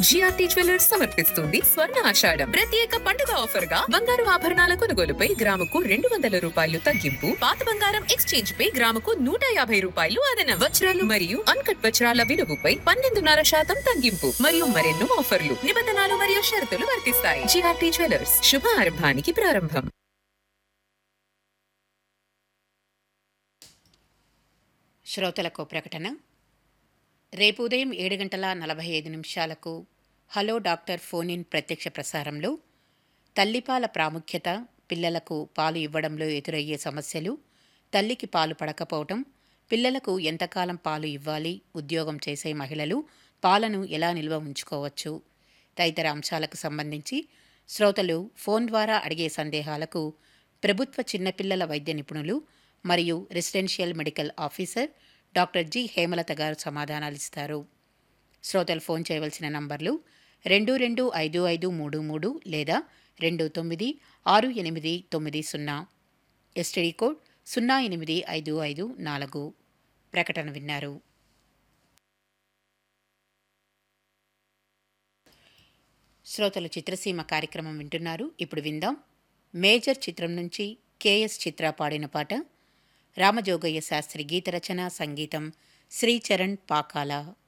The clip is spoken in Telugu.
జిఆర్టీ జ్యువెలర్స్ సమర్పిస్తుంది స్వర్ణ ఆషాఢం ప్రత్యేక పండుగ ఆఫర్ గా బంగారు ఆభరణాల కొనుగోలుపై గ్రాముకు 200 రూపాయలు తగ్గింపు, పాత బంగారం ఎక్స్చేంజ్ పై గ్రాముకు 150 రూపాయలు అదనం, వజ్రాలు మరియు అన్కట్ వజ్రాల విలువపై 12.5% తగ్గింపు మరియు మరెన్నో ఆఫర్లు, నిబంధనలు మరియు షరతులు వర్తిస్తాయి. జిఆర్టీ జ్యువెలర్స్, శుభ ఆరంభానికి ప్రారంభం. శ్రోతలకు ప్రకటన. రేపు ఉదయం 7:45 హలో డాక్టర్ ఫోన్ ఇన్ ప్రత్యక్ష ప్రసారంలో తల్లిపాల ప్రాముఖ్యత, పిల్లలకు పాలు ఇవ్వడంలో ఎదురయ్యే సమస్యలు, తల్లికి పాలు పడకపోవటం, పిల్లలకు ఎంతకాలం పాలు ఇవ్వాలి, ఉద్యోగం చేసే మహిళలు పాలను ఎలా నిల్వ ఉంచుకోవచ్చు తదితర అంశాలకు సంబంధించి శ్రోతలు ఫోన్ ద్వారా అడిగే సందేహాలకు ప్రభుత్వ చిన్నపిల్లల వైద్య నిపుణులు మరియు residential medical officer doctor G Hemalatha గారు సమాధానాలిస్తారు. శ్రోతలు ఫోన్ చేయవలసిన నంబర్లు 225533 లేదా 296890, ఎస్టీడీ కోడ్ 08554. ప్రకటన విన్నారు. శ్రోతలు చిత్రసీమ కార్యక్రమం వింటున్నారు. ఇప్పుడు విందాం. మేజర్ చిత్రం నుంచి కెఎస్ చిత్ర పాడిన పాట. రామజోగయ్య శాస్త్రి గీత రచన, సంగీతం శ్రీచరణ్ పాకాల.